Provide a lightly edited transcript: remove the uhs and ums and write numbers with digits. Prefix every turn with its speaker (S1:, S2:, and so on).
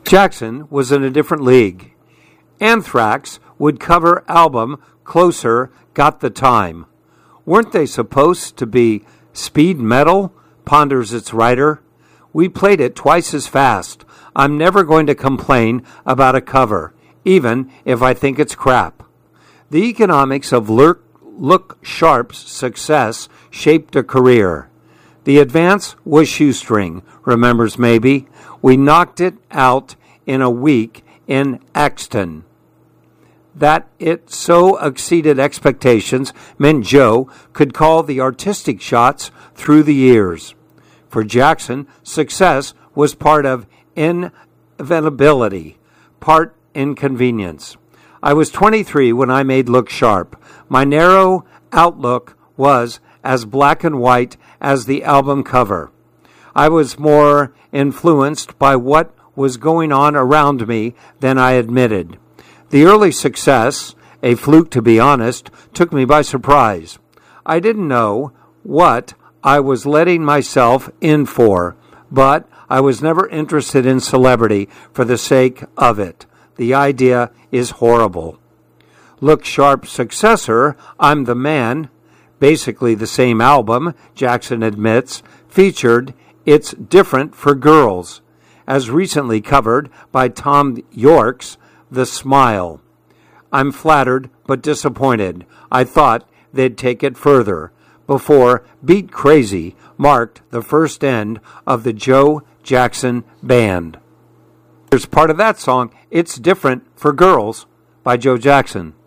S1: Jackson was in a different league. Anthrax would cover album Closer Got the Time. Weren't they supposed to be speed metal? Ponders its writer. We played it twice as fast. I'm never going to complain about a cover, even if I think it's crap. The economics of Look Sharp's success shaped a career. The advance was shoestring, remembers Maybe. We knocked it out in a week in Axton. That it so exceeded expectations meant Joe could call the artistic shots through the years. For Jackson, success was part of inevitability, part inconvenience. I was 23 when I made Look Sharp. My narrow outlook was as black and white as the album cover. I was more influenced by what was going on around me than I admitted. The early success, a fluke to be honest, took me by surprise. I didn't know what I was letting myself in for, but I was never interested in celebrity for the sake of it. The idea is horrible. Look Sharp's successor, I'm the Man, basically the same album, Jackson admits, featured It's Different for Girls, as recently covered by Tom York's The Smile. I'm flattered but disappointed. I thought they'd take it further before Beat Crazy marked the first end of the Joe Jackson Band. Here's part of that song, It's Different for Girls, by Joe Jackson.